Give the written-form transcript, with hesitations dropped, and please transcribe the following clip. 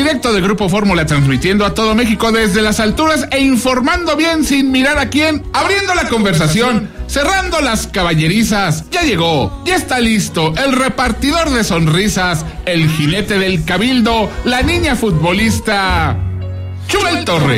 directo de Grupo Fórmula, transmitiendo a todo México desde las alturas e informando bien sin mirar a quién, abriendo la conversación, cerrando las caballerizas. Ya llegó, ya está listo, el repartidor de sonrisas, el jinete del cabildo, la niña futbolista, Chubel Torres.